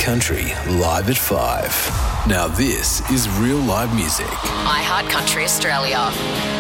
Country live at 5. Now this is real live music. iHeart Country Australia.